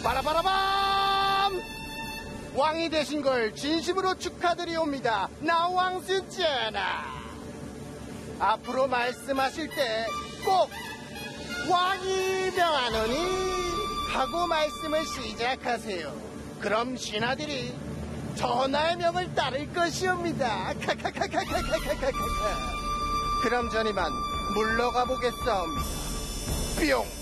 빠라바라밤! 왕이 되신 걸 진심으로 축하드리옵니다. 나 왕순전하. 앞으로 말씀하실 때 꼭 왕이 명하노니 하고 말씀을 시작하세요. 그럼 신하들이 전하의 명을 따를 것이옵니다. 카카카카카카카카카. 그럼 전 이만 물러가 보겠사옵니다. 뿅.